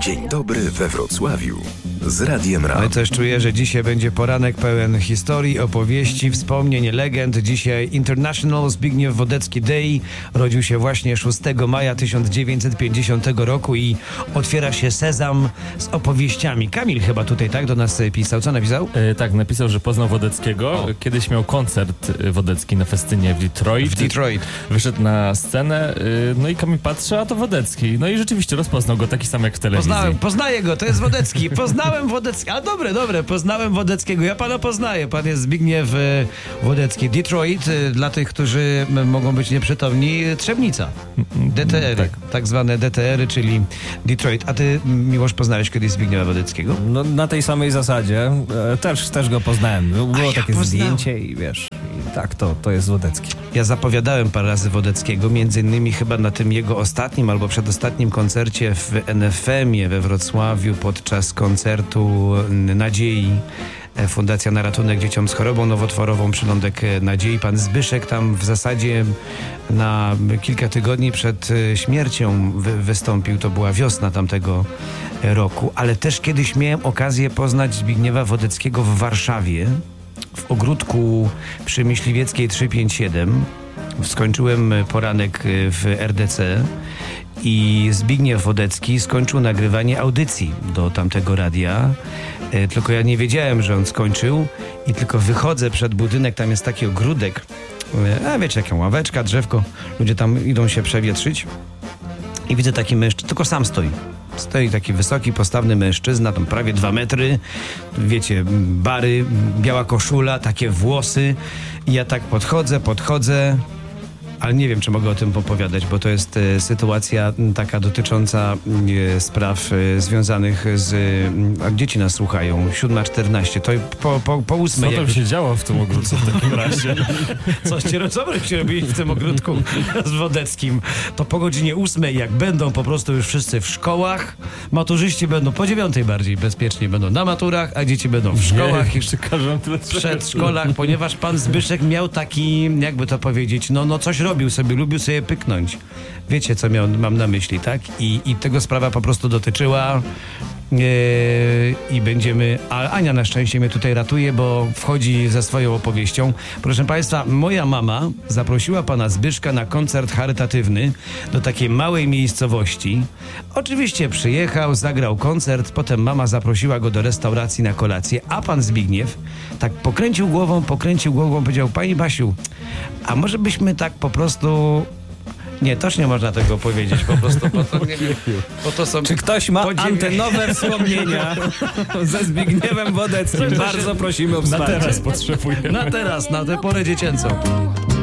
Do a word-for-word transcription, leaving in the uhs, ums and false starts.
Dzień dobry we Wrocławiu z Radiem RAM. Ale też czuję, że dzisiaj będzie poranek pełen historii, opowieści, wspomnień, legend. Dzisiaj International Zbigniew Wodecki Day. Rodził się właśnie szóstego maja tysiąc dziewięćset pięćdziesiątego roku i otwiera się sezam z opowieściami. Kamil chyba tutaj tak do nas pisał. Co napisał? E, tak, napisał, że poznał Wodeckiego. O. Kiedyś miał koncert Wodecki na festynie w Detroit. W Detroit. Wyszedł na scenę, no i Kamil patrzy, a to Wodecki. No i rzeczywiście rozpoznał go, taki sam jak w telewizji. Poznałem, poznaję go, to jest Wodecki. Poznałem Wodecki. A dobre, dobre, poznałem Wodeckiego. Ja pana poznaję. Pan jest Zbigniew Wodecki. Detroit, dla tych, którzy mogą być nieprzytomni, Trzebnica. D T R-y, tak. tak zwane D T R-y, czyli Detroit. A ty, Miłosz, poznałeś kiedyś Zbigniewa Wodeckiego? No na tej samej zasadzie. Też, też go poznałem. Było A ja takie poznałem. zdjęcie i wiesz, i tak, to, to jest Wodecki. Ja zapowiadałem parę razy Wodeckiego, między innymi chyba na tym jego ostatnim albo przedostatnim koncercie w N F M-ie we Wrocławiu podczas koncertu Nadziei. Fundacja na ratunek dzieciom z chorobą nowotworową, Przylądek Nadziei. Pan Zbyszek tam w zasadzie na kilka tygodni przed śmiercią wy- wystąpił. To była wiosna tamtego roku. Ale też kiedyś miałem okazję poznać Zbigniewa Wodeckiego w Warszawie, w ogródku przy Myśliwieckiej trzysta pięćdziesiąt siedem. Skończyłem poranek w R D C i Zbigniew Wodecki skończył nagrywanie audycji do tamtego radia. E, tylko ja nie wiedziałem, że on skończył i tylko wychodzę przed budynek, tam jest taki ogródek, e, a wiecie, jaką ławeczka, drzewko, ludzie tam idą się przewietrzyć i widzę taki mężczyzna, tylko sam stoi. Stoi taki wysoki, postawny mężczyzna, tam prawie dwa metry, wiecie, bary, biała koszula, takie włosy i ja tak podchodzę, podchodzę, ale nie wiem, czy mogę o tym opowiadać, bo to jest e, sytuacja m, taka dotycząca e, spraw e, związanych z... E, a dzieci nas słuchają, siódma czternaście, to po, po, po ósmej... Co tam jak- się działo w tym ogródku w takim razie? Coś się robili w tym ogródku z Wodeckim. To po godzinie ósmej, jak będą po prostu już wszyscy w szkołach, maturzyści będą po dziewiątej bardziej bezpiecznie będą na maturach, a dzieci będą w szkołach i jeszcze każą tyle w przedszkolach, ponieważ pan Zbyszek miał taki, jakby to powiedzieć, no, no coś robił sobie, lubił sobie pyknąć. Wiecie, co miał, mam na myśli, tak? I, i tego sprawa po prostu dotyczyła. Yy, i będziemy, a Ania na szczęście mnie tutaj ratuje, bo wchodzi ze swoją opowieścią. Proszę państwa, moja mama zaprosiła pana Zbyszka na koncert charytatywny do takiej małej miejscowości. Oczywiście przyjechał, zagrał koncert, potem mama zaprosiła go do restauracji na kolację, a pan Zbigniew tak pokręcił głową, pokręcił głową, powiedział: pani Basiu, a może byśmy tak po prostu... Nie, też nie można tego powiedzieć, po prostu, bo to, nie wiem, bo to są... Czy ktoś ma podziew- antenowe wspomnienia ze Zbigniewem Wodeckim? Bardzo prosimy o Na wsparcie. teraz potrzebujemy. Na teraz, na tę porę dziecięcą.